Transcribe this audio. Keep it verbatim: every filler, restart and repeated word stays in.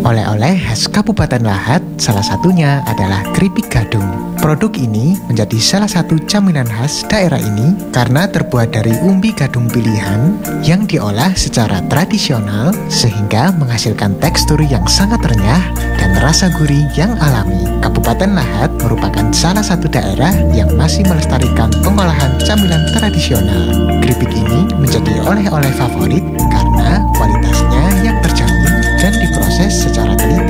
Oleh-oleh khas Kabupaten Lahat, salah satunya adalah keripik gadung. Produk ini menjadi salah satu camilan khas daerah ini karena terbuat dari umbi gadung pilihan yang diolah secara tradisional sehingga menghasilkan tekstur yang sangat renyah dan rasa gurih yang alami. Kabupaten Lahat merupakan salah satu daerah yang masih melestarikan pengolahan camilan tradisional. Keripik ini menjadi oleh-oleh favorit karena kualitasnya yang terjamin dan diproses secara teliti